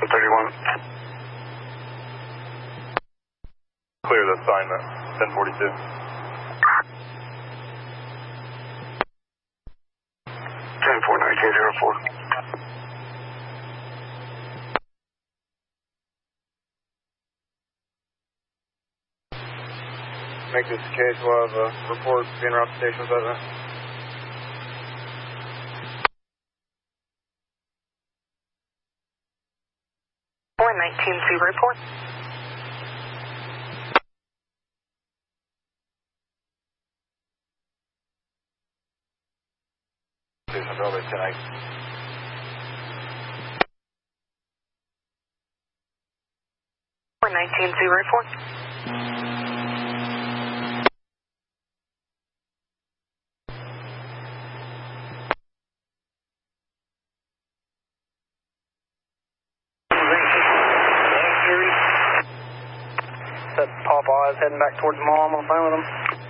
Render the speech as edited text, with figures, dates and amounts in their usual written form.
1031. Clear the assignment, 1042. 10-4-1904. Make this the case, we'll have a report being route station about that. Report. Station Building tonight. Report. That Papa's heading back towards Mom on the phone with him.